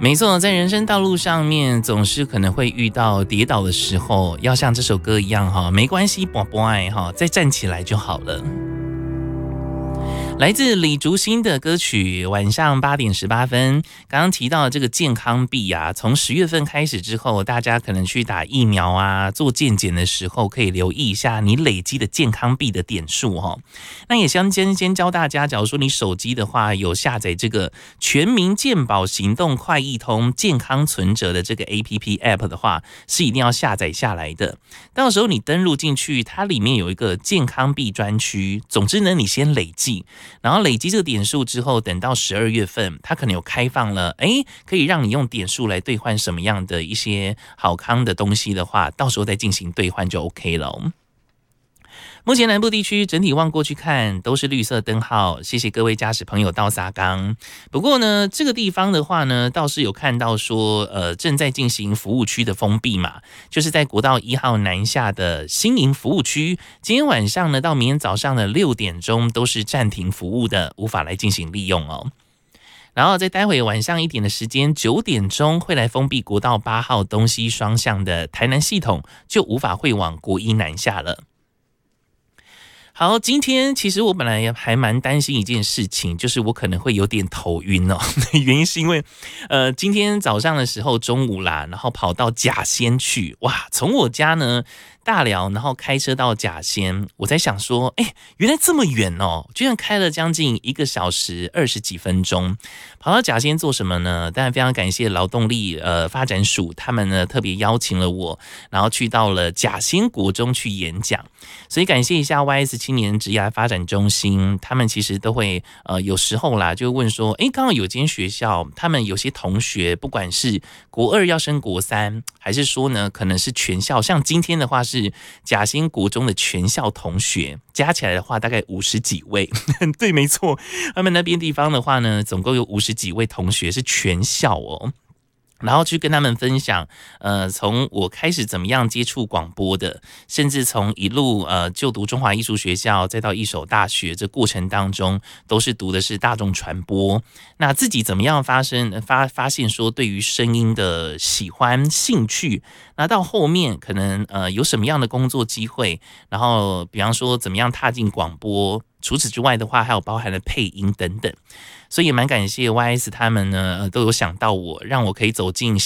没错，在人生道路上面，总是可能会遇到跌倒的时候，要像这首歌一样哈，没关系，不爱哈，再站起来就好了。来自李竹新的歌曲，晚上8点18分。刚刚提到的这个健康币啊，从10月份开始之后，大家可能去打疫苗啊，做健检的时候，可以留意一下你累积的健康币的点数哈。那也先教大家，假如说你手机的话有下载这个全民健保行动快易通健康存折的这个 App 的话，是一定要下载下来的。到时候你登录进去，它里面有一个健康币专区。总之呢，你先累计。然后累积这个点数之后，等到12月份，它可能有开放了，可以让你用点数来兑换什么样的一些好康的东西的话，到时候再进行兑换就 OK 了。目前南部地区整体望过去看都是绿色灯号，谢谢各位驾驶朋友到沙冈。不过呢，这个地方的话呢，倒是有看到说，正在进行服务区的封闭嘛，就是在国道1号南下的新营服务区，今天晚上呢到明天早上的6点钟都是暂停服务的，无法来进行利用哦。然后在待会晚上1点的时间，9点钟会来封闭国道8号东西双向的台南系统，就无法会往国一南下了。好，今天其实我本来还蛮担心一件事情，就是我可能会有点头晕哦。原因是因为，今天早上的时候中午啦，然后跑到甲仙去，哇，从我家呢大寮，然后开车到甲仙，我在想说，原来这么远哦，居然开了将近1个小时20几分钟，跑到甲仙做什么呢？当然非常感谢劳动力发展署，他们呢特别邀请了我，然后去到了甲仙国中去演讲，所以感谢一下 YS 青年职业发展中心，他们其实都会有时候啦，就问说，刚好有间学校，他们有些同学不管是国2要升国3，还是说呢可能是全校，像今天的话是甲仙国中的全校同学，加起来的话大概50几位，对，没错，他们那边地方的话呢，总共有50几位同学是全校哦。然后去跟他们分享，从我开始怎么样接触广播的，甚至从一路就读中华艺术学校，再到一所大学，这过程当中都是读的是大众传播。那自己怎么样发现说对于声音的喜欢兴趣，那到后面可能有什么样的工作机会，然后比方说怎么样踏进广播。除此之外的话，还有包含了配音等等，所以也蛮感谢 YS 他们呢，都有想到我，让我可以走进